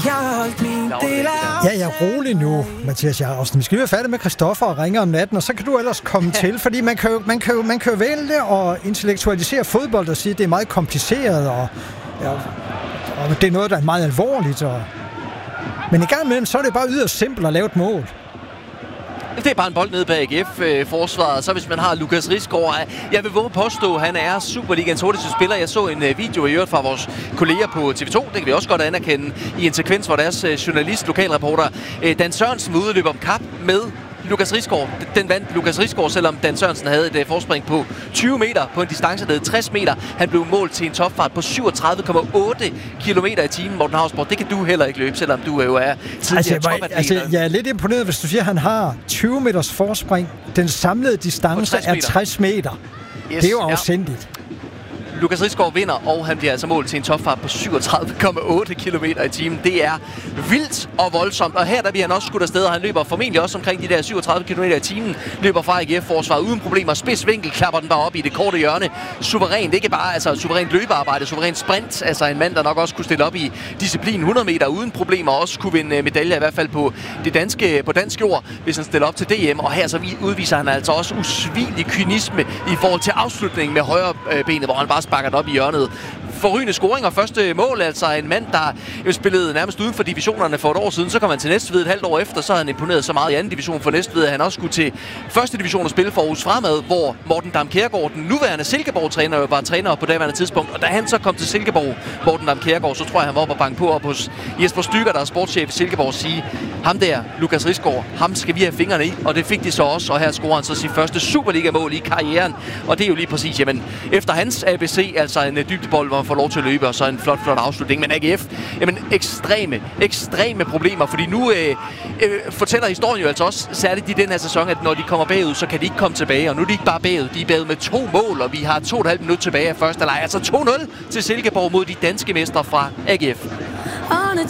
Ja, rolig nu, Mathias Jacobsen. Vi skal lige være færdige med Christoffer og ringe om natten, og så kan du ellers komme til, fordi man kan jo vælge og intellektualisere fodbold og sige, at det er meget kompliceret, og det er noget, der er meget alvorligt. Men i gang imellem, så er det bare yderst simpelt at lave et mål. Det er bare en bold nede bag AGF-forsvaret. Så hvis man har Lukas Risgaard, jeg vil våge påstå, at han er Superligans hurtigste spiller. Jeg så en video i øvrigt fra vores kolleger på TV2. Det kan vi også godt anerkende i en sekvens, hvor deres journalist, lokalreporter Dan Sørensen var ude og løbe om kap med Lukas Risgaard. Den vandt Lukas Risgaard, selvom Dan Sørensen havde et forspring på 20 meter på en distance, der hed 60 meter. Han blev målt til en topfart på 37,8 km i timen, Morten Hausborg. Det kan du heller ikke løbe, selvom du jo er tidligere topatlet. Jeg er lidt imponeret, hvis du siger, at han har 20 meters forspring. Den samlede distance er 60 meter. Yes, det er jo afsindigt. Lukas Risgaard vinder, og han bliver altså målt til en topfart på 37,8 km i timen. Det er vildt og voldsomt, og her der bliver han også skudt afsted, og han løber formentlig også omkring de der 37 km i timen. Løber fra AGF-forsvaret uden problemer. Spidsvinkel klapper den bare op i det korte hjørne. Suverænt, ikke bare suverænt løbearbejde, suverænt sprint. Altså en mand, der nok også kunne stille op i disciplin 100 meter uden problemer, også kunne vinde medaljer i hvert fald på dansk jord, hvis han stiller op til DM. Og her så udviser han altså også usvigelig kynisme i forhold til afslutningen med højre benet, hvor han bare sparker den op i hjørnet. Forrygende scoring og første mål, altså en mand, der jo spillede nærmest uden for divisionerne for et år siden. Så kom han til Næstved et halvt år efter, så havde han imponeret så meget i anden division for Næstved, at han også skulle til første division og spille for Aarhus Fremad, hvor Morten Dam Kjærgaard, den nuværende Silkeborg-træner, var træner på daværende tidspunkt. Og da han så kom til Silkeborg, Morten Dam Kjærgaard, så tror jeg, han var oppe og banke på op hos Jesper Stygger, der er sportschef i Silkeborg, sige, ham der, Lukas Risgaard, ham skal vi have fingrene i, og det fik de så også, og her scorer han så sit første Superliga-mål i karrieren, og det er jo lige præcis, jamen, efter hans ABC, altså en dybdebold, hvor man får lov til at løbe, og så en flot afslutning. Men AGF, jamen ekstreme problemer, fordi nu fortæller historien jo altså også, særligt i den her sæson, at når de kommer bagud, så kan de ikke komme tilbage, og nu er de ikke bare bagud, de er bagud med 2 mål, og vi har 2,5 minutter tilbage af første leg, altså 2-0 til Silkeborg mod de danske mestre fra AGF. On a